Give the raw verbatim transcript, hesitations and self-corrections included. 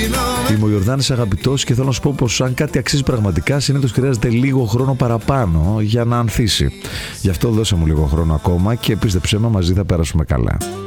Είμαι ο Ιορδάνης Αγαπητός και θέλω να σου πω πως αν κάτι αξίζει πραγματικά, συνήθως χρειάζεται λίγο χρόνο παραπάνω για να ανθίσει. Γι' αυτό δώσε μου λίγο χρόνο ακόμα και πίστεψέ με, μαζί θα περάσουμε καλά.